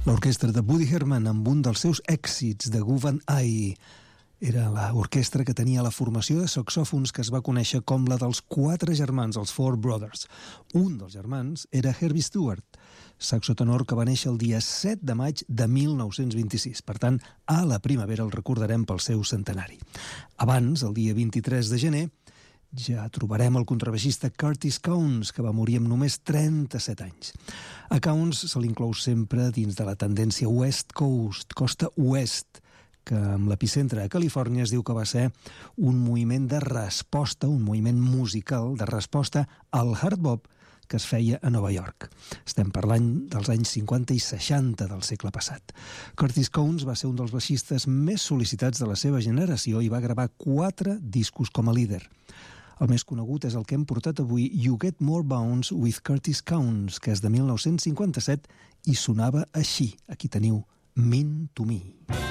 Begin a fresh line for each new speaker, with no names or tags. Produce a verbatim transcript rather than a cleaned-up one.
L'orquestra de Woody Herman amb un dels seus èxits de Groove and I. Era l'orquestra que tenia la formació de saxòfons que es va conèixer com la dels quatre germans, els Four Brothers. Un dels germans era Herbie Stewart, saxotenor que va néixer el dia set de maig de mil nou-cents vint-i-sis. Per tant, a la primavera el recordarem pel seu centenari. Abans, el dia vint-i-tres de gener, ja trobarem el contrabaixista Curtis Cowns, que va morir amb només trenta-set anys. A Cowns se l'inclou sempre dins de la tendència West Coast, costa oest, que amb l'epicentre a Califòrnia es diu que va ser un moviment de resposta, un moviment musical de resposta al hard bop que es feia a Nova York. Estem parlant dels anys cinquanta i seixanta del segle passat. Curtis Cowns va ser un dels baixistes més sol·licitats de la seva generació i va gravar quatre discos com a líder. El més conegut és el que hem portat avui, You Get More Bounce with Curtis Cowns, que és de mil nou-cents cinquanta-set i sonava així. Aquí teniu Mean to Me.